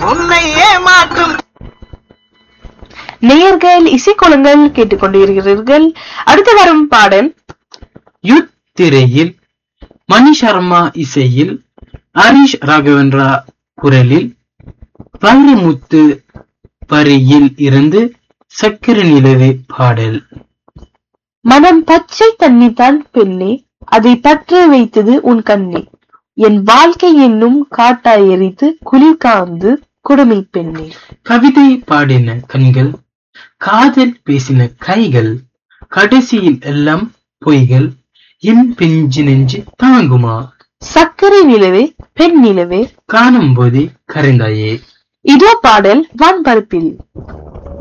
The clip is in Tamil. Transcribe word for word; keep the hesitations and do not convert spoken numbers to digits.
உன்னை ஏமாற்றும் நேயர்கள் இசைக்கோலங்கள் கேட்டுக்கொண்டிருக்கிறீர்கள். அடுத்து வரும் பாடல் யுத் திரையில் மணி சர்மா இசையில் ஹரிஷ் ராகவேந்திரா குரலில் வைரமுத்து வரியில் இருந்து சக்கர நிலவே பாடல். மனம் பச்சை தண்ணி தான் பெண்ணே, அதை பற்ற வைத்தது உன் கண்ணே, என் வாழ்க்கை என்னும் காட்டாய் எரித்து குளிர் காந்து குடுமி பெண்ணே. கவிதை பாடின கண்கள், காதல் பேசின கைகள், கடைசியில் எல்லாம் பொய்கள், என் பெஞ்சு நெஞ்சு தாங்குமா? சக்கரை நிலவே பெண் நிலவே காணும் போதே கரைந்தாயே. இதோ பாடல் வான்பரப்பில்.